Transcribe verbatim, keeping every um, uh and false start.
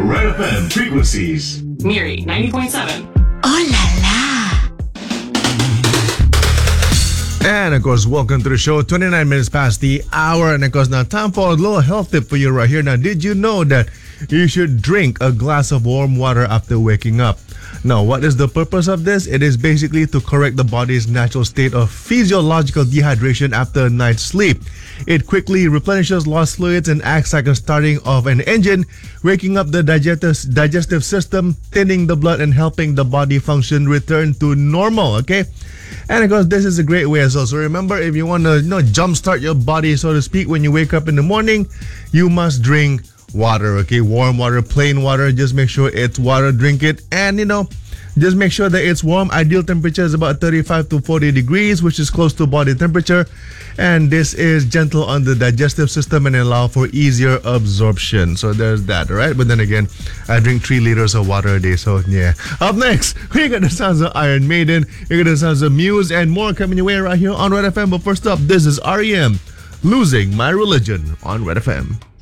Red F M frequencies. Miri, ninety point seven. Oh la la. And of course, welcome to the show. twenty-nine minutes past the hour. And of course, now time for a little health tip for you right here. Now, did you know that you should drink a glass of warm water after waking up? Now, what is the purpose of this? It is basically to correct the body's natural state of physiological dehydration after a night's sleep. It quickly replenishes lost fluids and acts like a starting of an engine, waking up the digestive, digestive system, thinning the blood, and helping the body function return to normal, okay? And of course, this is a great way as well. So remember, if you want to you know, jumpstart your body, so to speak, when you wake up in the morning, you must drink water, okay? Warm water, plain water. Just make sure it's water. Drink it. And, you know, just make sure that it's warm. Ideal temperature is about thirty-five to forty degrees, which is close to body temperature. And this is gentle on the digestive system and allow for easier absorption. So there's that, all right? But then again, I drink three liters of water a day. So yeah. Up next, we got the sounds of Iron Maiden. We got the sounds of Muse and more coming your way right here on Red F M. But first up, this is R E M, Losing My Religion on Red F M.